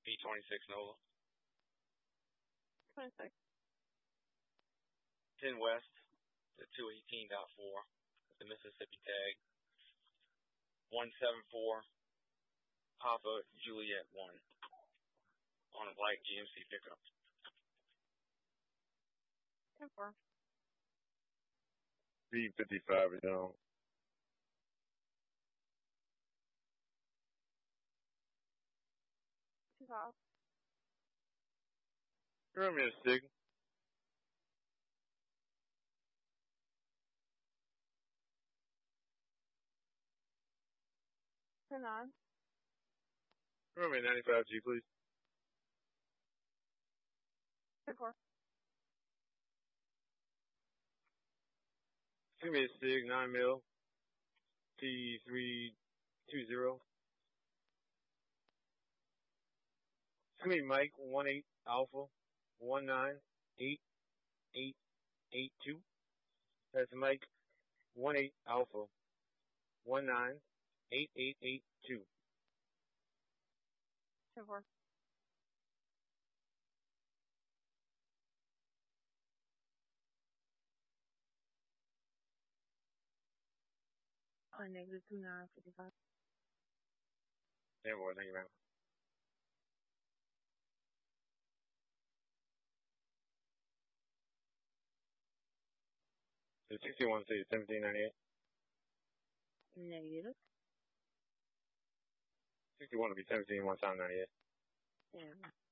B26 Nola. 26. 10 West, the 218.4, the Mississippi tag. 174, Papa Juliet 1, on a black GMC pickup. 10-4. B55 is down. 2-5. Run me a SIG. 10-9. Run me a 95G, please. 10-4. Give me a SIG 9 mil T320. Give me Mike 18 Alpha 198882. That's Mike 18 Alpha 198882. 10-4. Negative 2955. Yeah, boy, thank you, man. The 61 C 1798. Negative. 61 will be 17 1 time 98. Yeah.